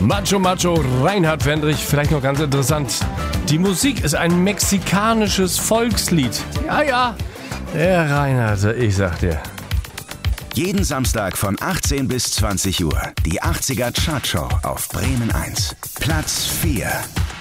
Macho Macho, Reinhard Fendrich, vielleicht noch ganz interessant. Die Musik ist ein mexikanisches Volkslied. Ja, der Reinhard, ich sag dir. Jeden Samstag von 18 bis 20 Uhr die 80er Chartshow auf Bremen 1. Platz 4.